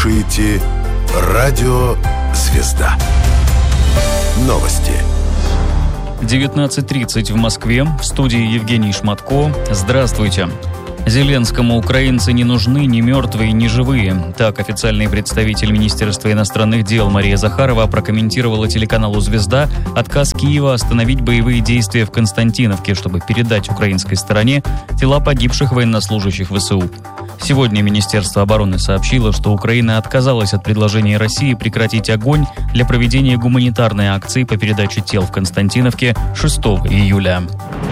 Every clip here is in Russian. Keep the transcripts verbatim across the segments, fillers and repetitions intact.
слушаете радио «Звезда». Новости. девятнадцать тридцать в Москве. В студии Евгений Шматко. Здравствуйте. Зеленскому украинцы не нужны ни мертвые, ни живые. Так официальный представитель Министерства иностранных дел Мария Захарова прокомментировала телеканалу «Звезда» отказ Киева остановить боевые действия в Константиновке, чтобы передать украинской стороне тела погибших военнослужащих ВСУ. Сегодня Министерство обороны сообщило, что Украина отказалась от предложения России прекратить огонь для проведения гуманитарной акции по передаче тел в Константиновке шестого июля.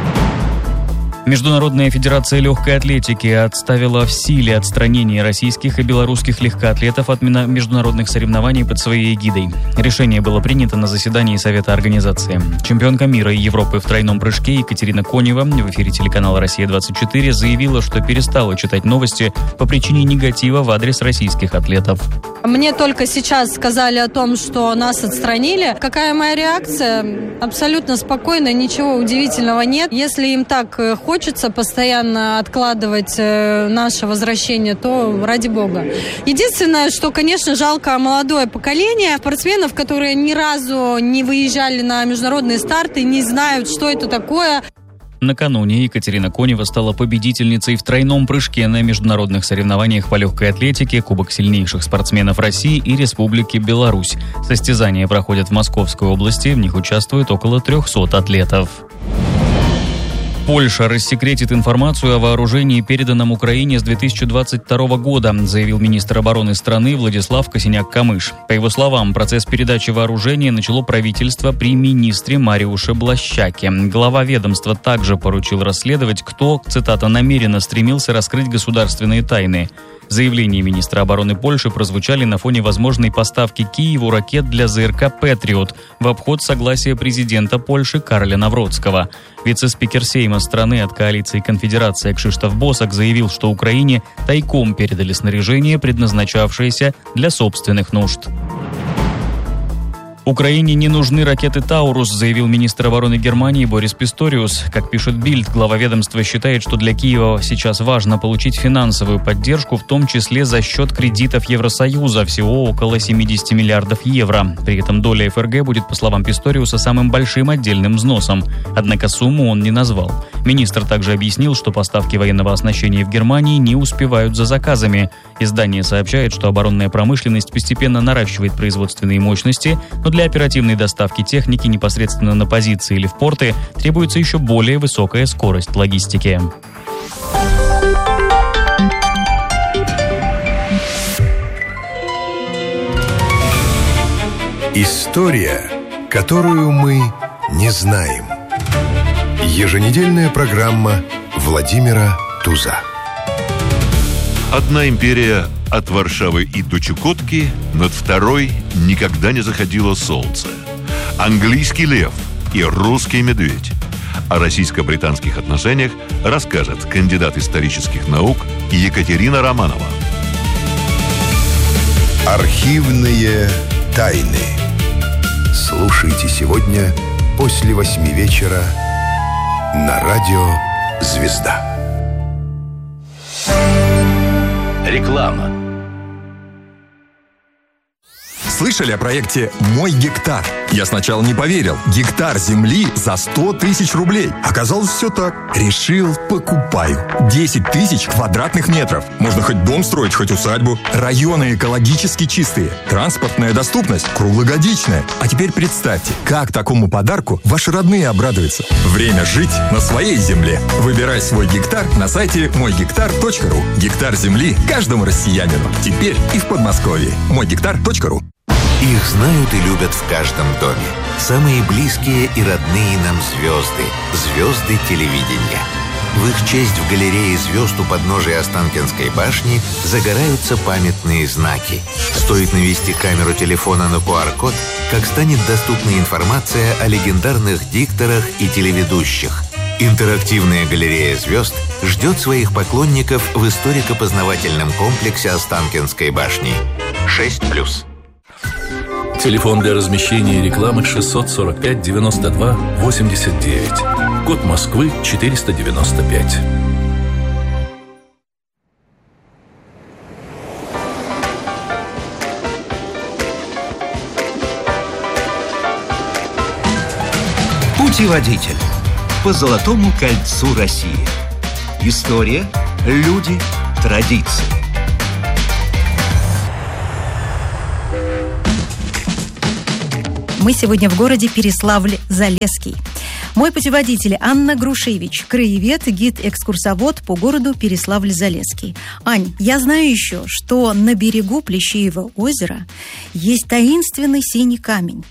Международная федерация легкой атлетики отставила в силе отстранение российских и белорусских легкоатлетов от международных соревнований под своей эгидой. Решение было принято на заседании Совета организации. Чемпионка мира и Европы в тройном прыжке Екатерина Конева в эфире телеканала «Россия-двадцать четыре» заявила, что перестала читать новости по причине негатива в адрес российских атлетов. Мне только сейчас сказали о том, что нас отстранили. Какая моя реакция? Абсолютно спокойно, ничего удивительного нет. Если им так хочется постоянно откладывать наше возвращение, то ради бога. Единственное, что, конечно, жалко молодое поколение спортсменов, которые ни разу не выезжали на международные старты, не знают, что это такое. Накануне Екатерина Конева стала победительницей в тройном прыжке на международных соревнованиях по легкой атлетике, Кубок сильнейших спортсменов России и Республики Беларусь. Состязания проходят в Московской области, в них участвует около трехсот атлетов. Польша рассекретит информацию о вооружении, переданном Украине с две тысячи двадцать второго года, заявил министр обороны страны Владислав Косиняк-Камыш. По его словам, процесс передачи вооружения начало правительство при министре Мариуше Блащаке. Глава ведомства также поручил расследовать, кто, цитата, намеренно стремился раскрыть государственные тайны. Заявления министра обороны Польши прозвучали на фоне возможной поставки Киеву ракет для ЗРК «Патриот» в обход согласия президента Польши Карля Навроцкого. Вице-спикер Сейма страны от коалиции «Конфедерация» Кшиштоф Босак заявил, что Украине тайком передали снаряжение, предназначавшееся для собственных нужд. Украине не нужны ракеты «Таурус», заявил министр обороны Германии Борис Писториус. Как пишет Бильд, глава ведомства считает, что для Киева сейчас важно получить финансовую поддержку, в том числе за счет кредитов Евросоюза, всего около семьдесят миллиардов евро. При этом доля ФРГ будет, по словам Писториуса, самым большим отдельным взносом. Однако сумму он не назвал. Министр также объяснил, что поставки военного оснащения в Германии не успевают за заказами. Издание сообщает, что оборонная промышленность постепенно наращивает производственные мощности, но для Для оперативной доставки техники непосредственно на позиции или в порты требуется еще более высокая скорость логистики. История, которую мы не знаем. Еженедельная программа Владимира Туза. Одна империя от Варшавы и до Чукотки, над второй никогда не заходило солнце. Английский лев и русский медведь. О российско-британских отношениях расскажет кандидат исторических наук Екатерина Романова. Архивные тайны. Слушайте сегодня после восьми вечера на радио «Звезда». Реклама. Слышали о проекте «Мой гектар»? Я сначала не поверил. Гектар земли за сто тысяч рублей. Оказалось, все так. Решил, покупаю. десять тысяч квадратных метров. Можно хоть дом строить, хоть усадьбу. Районы экологически чистые. Транспортная доступность круглогодичная. А теперь представьте, как такому подарку ваши родные обрадуются. Время жить на своей земле. Выбирай свой гектар на сайте мой гектар точка ру. Гектар земли каждому россиянину. Теперь и в Подмосковье. мой гектар точка ру. Их знают и любят в каждом доме. Самые близкие и родные нам звезды. Звезды телевидения. В их честь в галерее звезд у подножия Останкинской башни загораются памятные знаки. Стоит навести камеру телефона на ку ар код, как станет доступна информация о легендарных дикторах и телеведущих. Интерактивная галерея звезд ждет своих поклонников в историко-познавательном комплексе Останкинской башни. шесть плюс. Телефон для размещения рекламы шестьсот сорок пять девяносто два восемьдесят девять. Код Москвы четыреста девяносто пять. Путеводитель по Золотому кольцу России. История, люди, традиции. Мы сегодня в городе Переславль-Залесский. Мой путеводитель Анна Грушевич, краевед, гид-экскурсовод по городу Переславль-Залесский. Ань, я знаю еще, что на берегу Плещеева озера есть таинственный синий камень.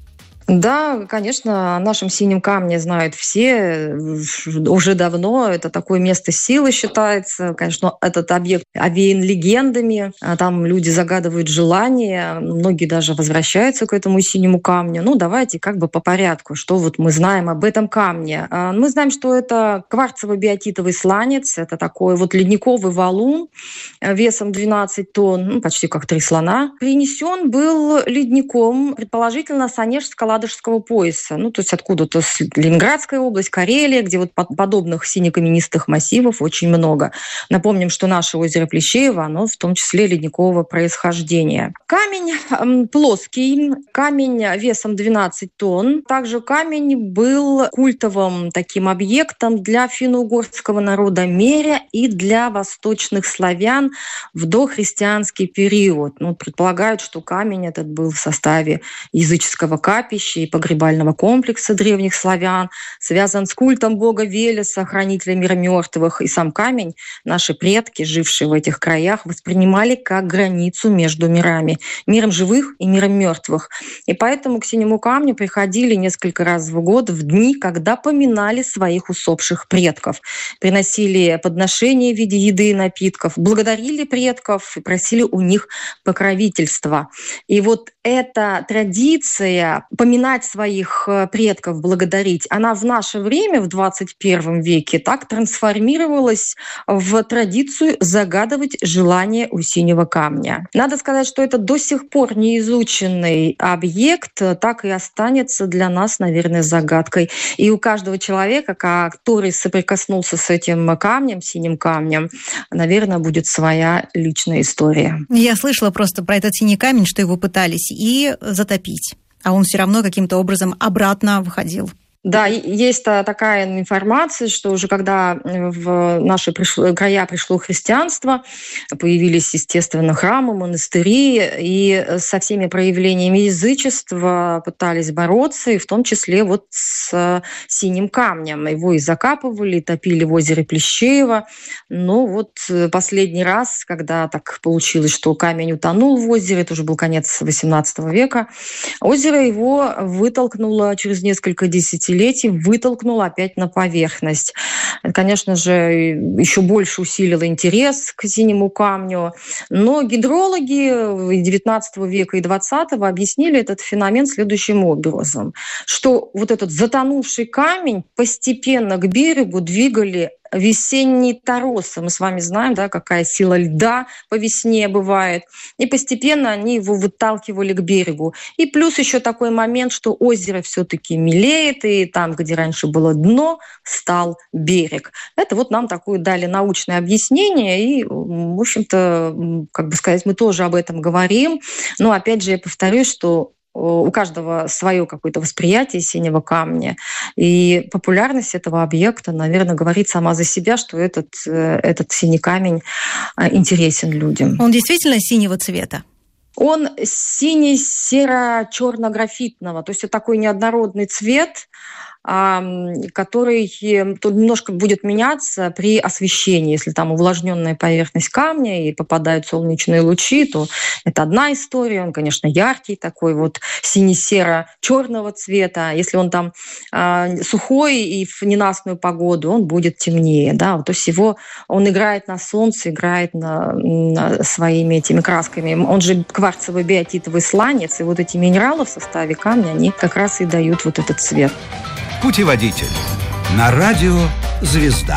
Да, конечно, о нашем синем камне знают все уже давно. Это такое место силы считается. Конечно, этот объект овеян легендами. Там люди загадывают желания. Многие даже возвращаются к этому синему камню. Ну, давайте как бы по порядку. Что вот мы знаем об этом камне? Мы знаем, что это кварцево-биотитовый сланец. Это такой вот ледниковый валун весом двенадцать тонн, ну, почти как три слона. Принесен был ледником, предположительно, с Онежского Ладожского пояса, ну, то есть откуда-то с Ленинградская область, Карелия, где вот подобных синекаменистых массивов очень много. Напомним, что наше озеро Плещеево, оно в том числе ледникового происхождения. Камень э, плоский, камень весом двенадцать тонн. Также камень был культовым таким объектом для финно-угорского народа Меря и для восточных славян в дохристианский период. Ну, предполагают, что камень этот был в составе языческого капища и погребального комплекса древних славян, связан с культом бога Велеса, хранителя мира мертвых. И сам камень наши предки, жившие в этих краях, воспринимали как границу между мирами, миром живых и миром мертвых. И поэтому к синему камню приходили несколько раз в год в дни, когда поминали своих усопших предков, приносили подношения в виде еды и напитков, благодарили предков и просили у них покровительства. И вот эта традиция поминать своих предков, благодарить, она в наше время, в двадцать первом веке, так трансформировалась в традицию загадывать желание у синего камня. Надо сказать, что это до сих пор неизученный объект, так и останется для нас, наверное, загадкой. И у каждого человека, который соприкоснулся с этим камнем, синим камнем, наверное, будет своя личная история. Я слышала просто про этот синий камень, что его пытались и затопить, а он все равно каким-то образом обратно выходил. Да, есть такая информация, что уже когда в наши пришло, края пришло христианство, появились, естественно, храмы, монастыри, и со всеми проявлениями язычества пытались бороться, и в том числе вот с синим камнем. Его и закапывали, и топили в озере Плещеево. Но вот последний раз, когда так получилось, что камень утонул в озере, это уже был конец восемнадцатого века, озеро его вытолкнуло через несколько десятилетий, вытолкнул опять на поверхность. Это, конечно же, еще больше усилило интерес к синему камню. Но гидрологи девятнадцатого века и двадцатого объяснили этот феномен следующим образом, что вот этот затонувший камень постепенно к берегу двигали весенние торосы. Мы с вами знаем, да, какая сила льда по весне бывает. И постепенно они его выталкивали к берегу. И плюс еще такой момент, что озеро все-таки мелеет, и там, где раньше было дно, стал берег. Это вот нам такое дали научное объяснение, и, в общем-то, как бы сказать, мы тоже об этом говорим. Но, опять же, я повторюсь, что у каждого свое какое-то восприятие синего камня. И популярность этого объекта, наверное, говорит сама за себя, что этот, этот синий камень интересен людям. Он действительно синего цвета? Он синий-серо-черно-графитного. То есть это такой неоднородный цвет, который немножко будет меняться при освещении. Если там увлажненная поверхность камня и попадают солнечные лучи, то это одна история. Он, конечно, яркий такой, вот сине-серо-черного цвета. Если он там э, сухой и в ненастную погоду, он будет темнее. Да? То есть его, он играет на солнце, играет на, на своими этими красками. Он же кварцевый биотитовый сланец, и вот эти минералы в составе камня, они как раз и дают вот этот цвет. Путеводитель на радио «Звезда».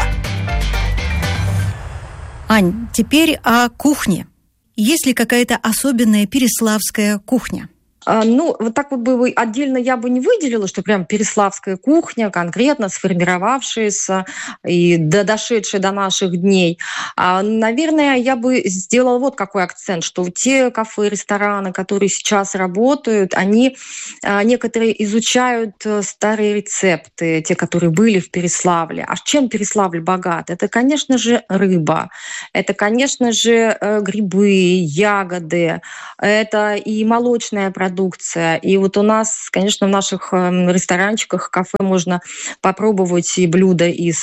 Ань, теперь о кухне. Есть ли какая-то особенная переславская кухня? Ну, вот так вот бы отдельно я бы не выделила, что прям переславская кухня, конкретно сформировавшаяся и дошедшая до наших дней. Наверное, я бы сделала вот какой акцент, что те кафе, рестораны, которые сейчас работают, они некоторые изучают старые рецепты, те, которые были в Переславле. А чем Переславль богат? Это, конечно же, рыба, это, конечно же, грибы, ягоды, это и молочная продукция. И вот у нас, конечно, в наших ресторанчиках, кафе можно попробовать и блюда из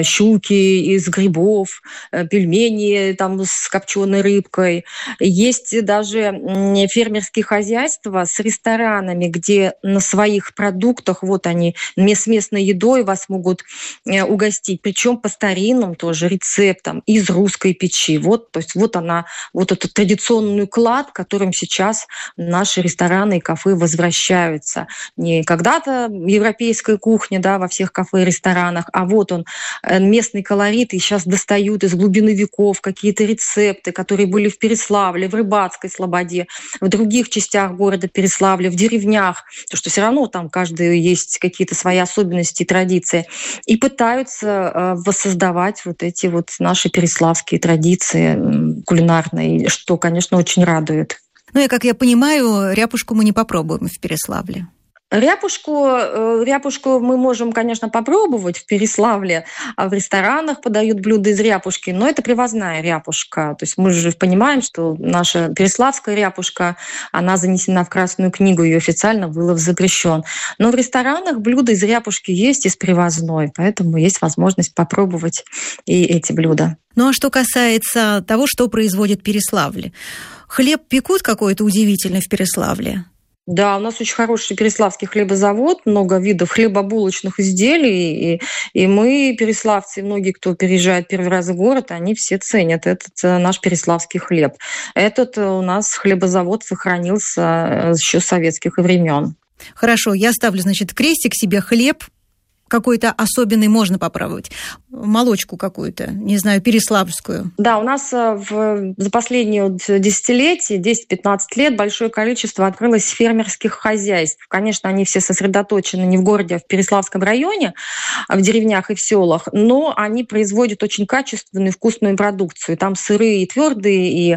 щуки, из грибов, пельмени там с копченой рыбкой. Есть даже фермерские хозяйства с ресторанами, где на своих продуктах, вот они, с местной едой вас могут угостить, причем по старинным тоже рецептам из русской печи. Вот, то есть вот она, вот этот традиционный уклад, которым сейчас наши рестораны и кафе возвращаются. Не когда-то европейская кухня, да, во всех кафе и ресторанах, а вот он, местный колорит, и сейчас достают из глубины веков какие-то рецепты, которые были в Переславле, в Рыбацкой слободе, в других частях города Переславля, в деревнях, потому что все равно там каждый есть какие-то свои особенности и традиции, и пытаются воссоздавать вот эти вот наши переславские традиции кулинарные, что, конечно, очень радует. Ну и, как я понимаю, ряпушку мы не попробуем в Переславле. Ряпушку, ряпушку мы можем, конечно, попробовать в Переславле, а в ресторанах подают блюда из ряпушки, но это привозная ряпушка. То есть мы же понимаем, что наша переславская ряпушка, она занесена в Красную книгу, ее официально вылов запрещен. Но в ресторанах блюда из ряпушки есть, из привозной, поэтому есть возможность попробовать и эти блюда. Ну а что касается того, что производит Переславль, хлеб пекут какой-то удивительный в Переславле? Да, у нас очень хороший переславский хлебозавод, много видов хлебобулочных изделий, и, и мы, переславцы, многие, кто переезжает первый раз в город, они все ценят этот наш переславский хлеб. Этот у нас хлебозавод сохранился еще с советских времен. Хорошо, я ставлю, значит, крестик себе, хлеб какой-то особенный можно попробовать. Молочку какую-то, не знаю, переславскую. Да, у нас в, за последние вот десятилетия, десять-пятнадцать лет большое количество открылось фермерских хозяйств. Конечно, они все сосредоточены не в городе, а в Переславском районе, в деревнях и в селах, но они производят очень качественную, вкусную продукцию. Там сырые и твердые, и,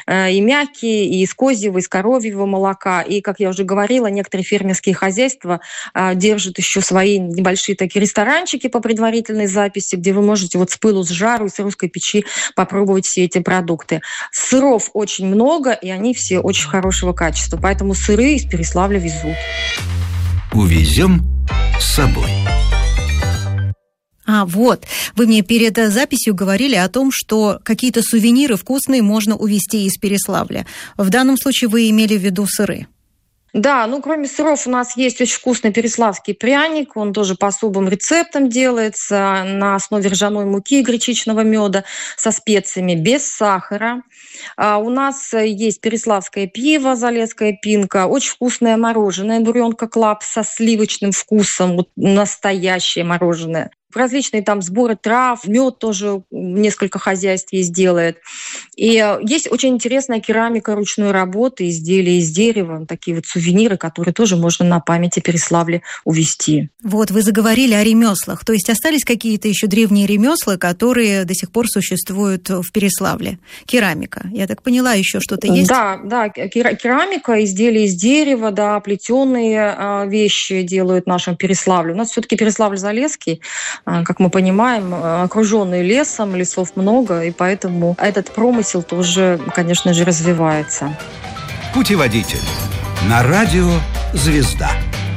и мягкие, и из козьего, и из коровьего молока. И, как я уже говорила, некоторые фермерские хозяйства держат еще свои небольшие такие ресторанчики по предварительной записи, где вы можете вот с пылу, с жару, с русской печи попробовать все эти продукты. Сыров очень много, и они все очень хорошего качества, поэтому сыры из Переславля везут. Увезем с собой. А, вот, вы мне перед записью говорили о том, что какие-то сувениры вкусные можно увезти из Переславля. В данном случае вы имели в виду сыры. Да, ну кроме сыров у нас есть очень вкусный переславский пряник, он тоже по особым рецептам делается на основе ржаной муки и гречичного меда со специями, без сахара. А у нас есть переславское пиво, залесская пинка, очень вкусное мороженое, буренка клаб со сливочным вкусом, вот настоящее мороженое. Различные там сборы трав, мед тоже несколько хозяйств есть делает. И есть очень интересная керамика ручной работы, изделия из дерева, такие вот сувениры, которые тоже можно на память о Переславле увезти. Вот, вы заговорили о ремеслах, то есть остались какие-то еще древние ремесла, которые до сих пор существуют в Переславле? Керамика, я так поняла, еще что-то есть? Да, да, керамика, изделия из дерева, да, плетеные вещи делают в нашем Переславле. У нас все-таки Переславль-Залесский, как мы понимаем, окруженный лесом, лесов много, и поэтому этот промысел тоже, конечно же, развивается. Путеводитель на радио «Звезда».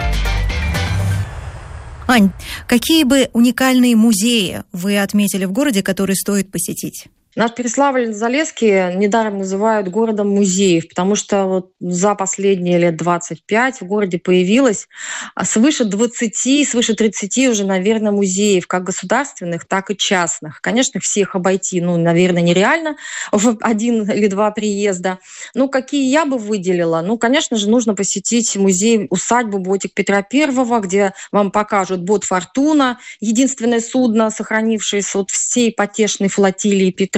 Ань, какие бы уникальные музеи вы отметили в городе, которые стоит посетить? Наш Переславль-Залесский недаром называют городом музеев, потому что вот за последние лет двадцать пять в городе появилось свыше двадцати, свыше тридцати уже, наверное, музеев, как государственных, так и частных. Конечно, всех обойти, ну, наверное, нереально в один или два приезда. Ну, какие я бы выделила? Ну, конечно же, нужно посетить музей усадьбу Ботик Петра Первого, где вам покажут бот «Фортуна», единственное судно, сохранившееся от всей потешной флотилии Петра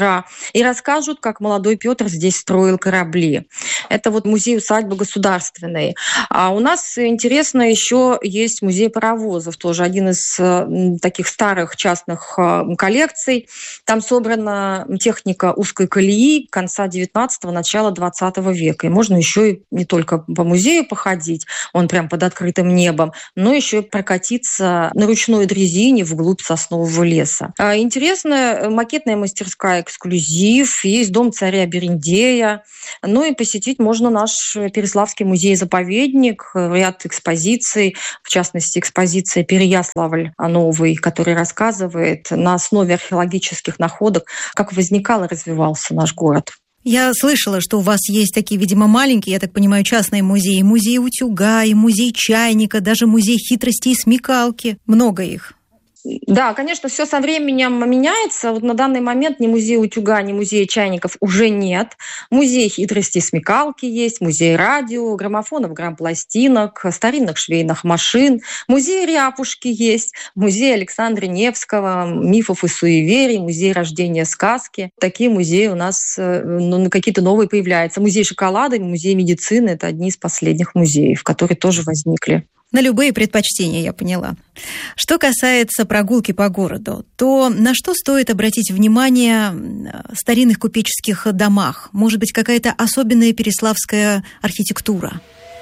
Петра и расскажут, как молодой Петр здесь строил корабли. Это вот музей-усадьба государственный. А у нас интересно еще есть музей паровозов, тоже один из таких старых частных коллекций. Там собрана техника узкой колеи конца девятнадцатого, начала двадцатого века. И можно еще и не только по музею походить, он прям под открытым небом, но еще и прокатиться на ручной дрезине вглубь соснового леса. Интересная макетная мастерская «Эксклюзив», есть дом царя Берендея. Ну и посетить можно наш Переславский музей-заповедник, ряд экспозиций, в частности, экспозиция «Переяславль новый», который рассказывает на основе археологических находок, как возникал и развивался наш город. Я слышала, что у вас есть такие, видимо, маленькие, я так понимаю, частные музеи. Музей утюга, и музей чайника, даже музей хитрости и смекалки. Много их. Да, конечно, все со временем меняется. Вот на данный момент ни музея утюга, ни музея чайников уже нет. Музей хитрости и смекалки есть, музей радио, граммофонов, грампластинок, старинных швейных машин. Музей ряпушки есть, музей Александра Невского, мифов и суеверий, музей рождения сказки. Такие музеи у нас ну, какие-то новые появляются. Музей шоколада, музей медицины – это одни из последних музеев, которые тоже возникли. На любые предпочтения, я поняла. Что касается прогулки по городу, то на что стоит обратить внимание в старинных купеческих домах? Может быть, какая-то особенная переславская архитектура?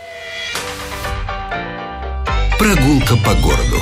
Прогулка по городу.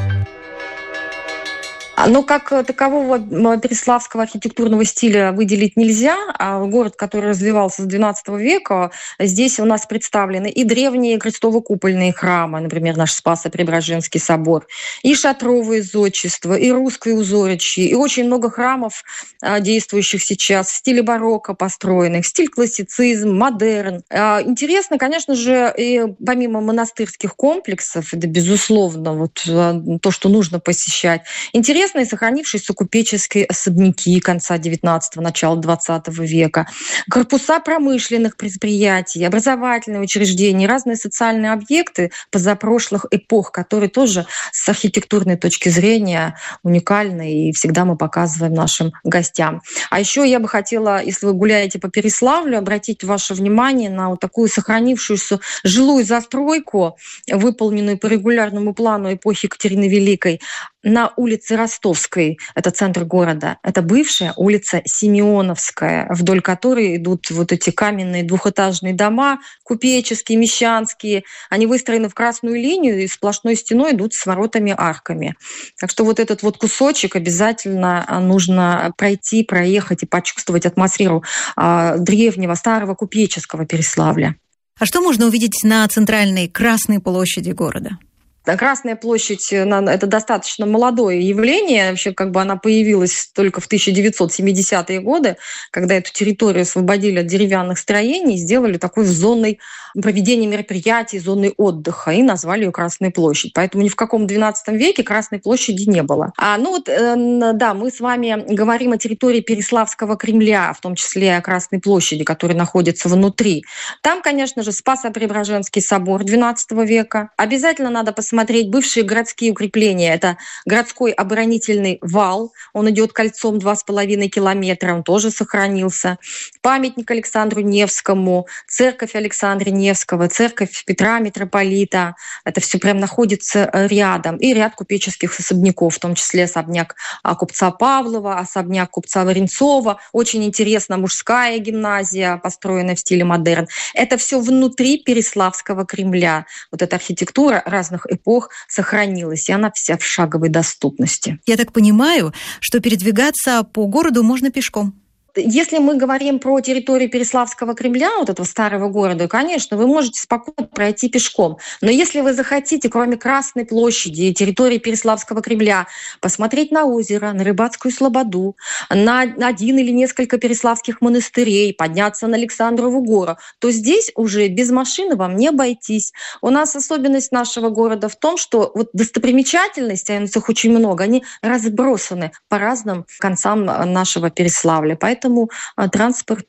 Но как такового переславского архитектурного стиля выделить нельзя. А город, который развивался с двенадцатого века, здесь у нас представлены и древние крестово-купольные храмы, например, наш Спасо-Преображенский собор, и шатровые зодчества, и русские узоричьи, и очень много храмов, действующих сейчас в стиле барокко построенных, стиль классицизм, модерн. Интересно, конечно же, и помимо монастырских комплексов, это, безусловно, вот то, что нужно посещать, интересно и сохранившиеся купеческие особняки конца девятнадцатого, начала двадцатого века, корпуса промышленных предприятий, образовательные учреждения, разные социальные объекты позапрошлых эпох, которые тоже с архитектурной точки зрения уникальны, и всегда мы показываем нашим гостям. А еще я бы хотела, если вы гуляете по Переславлю, обратить ваше внимание на вот такую сохранившуюся жилую застройку, выполненную по регулярному плану эпохи Екатерины Великой, на улице Ростовской, это центр города. Это бывшая улица Симеоновская, вдоль которой идут вот эти каменные двухэтажные дома, купеческие, мещанские. Они выстроены в красную линию и сплошной стеной идут с воротами-арками. Так что вот этот вот кусочек обязательно нужно пройти, проехать и почувствовать атмосферу древнего, старого купеческого Переславля. А что можно увидеть на центральной Красной площади города? Красная площадь – это достаточно молодое явление. Вообще, как бы она появилась только в тысяча девятьсот семидесятые годы, когда эту территорию освободили от деревянных строений и сделали такой зоной проведения мероприятий, зоной отдыха, и назвали ее Красной площадь. Поэтому ни в каком двенадцатом веке Красной площади не было. А, ну вот, э, да, мы с вами говорим о территории Переславского Кремля, в том числе о Красной площади, которая находится внутри. Там, конечно же, Спасо-Преображенский собор двенадцатого века. Обязательно надо посмотреть смотреть бывшие городские укрепления. Это городской оборонительный вал. Он идет кольцом два с половиной километра. Он тоже сохранился. Памятник Александру Невскому, церковь Александра Невского, церковь Петра Митрополита. Это все прям находится рядом. И ряд купеческих особняков, в том числе особняк купца Павлова, особняк купца Варенцова. Очень интересно, мужская гимназия, построенная в стиле модерн. Это все внутри Переславского Кремля. Вот эта архитектура разных эпох сохранилась, и она вся в шаговой доступности. Я так понимаю, что передвигаться по городу можно пешком. Если мы говорим про территорию Переславского Кремля, вот этого старого города, конечно, вы можете спокойно пройти пешком. Но если вы захотите, кроме Красной площади и территории Переславского Кремля, посмотреть на озеро, на Рыбацкую слободу, на один или несколько переславских монастырей, подняться на Александрову гору, то здесь уже без машины вам не обойтись. У нас особенность нашего города в том, что вот достопримечательности, а их очень много, они разбросаны по разным концам нашего Переславля. Поэтому Поэтому транспорт,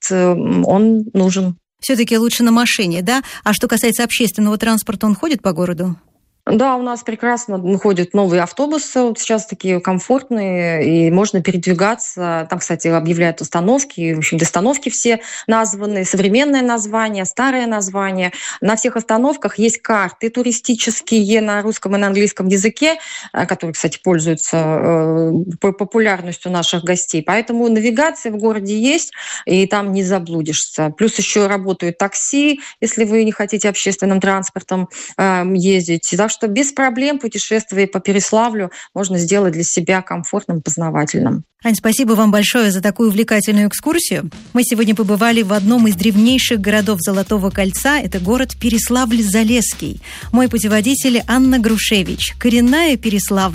он нужен. Все-таки лучше на машине, да? А что касается общественного транспорта, он ходит по городу? Да, у нас прекрасно ходят новые автобусы, вот сейчас такие комфортные, и можно передвигаться. Там, кстати, объявляют остановки, в общем, остановки все названы, современное название, старое название. На всех остановках есть карты туристические на русском и на английском языке, которые, кстати, пользуются популярностью наших гостей. Поэтому навигация в городе есть, и там не заблудишься. Плюс еще работают такси, если вы не хотите общественным транспортом ездить. Так что без проблем путешествие по Переславлю можно сделать для себя комфортным, познавательным. Ань, спасибо вам большое за такую увлекательную экскурсию. Мы сегодня побывали в одном из древнейших городов Золотого кольца. Это город Переславль-Залесский. Мой путеводитель Анна Грушевич, коренная переславлька.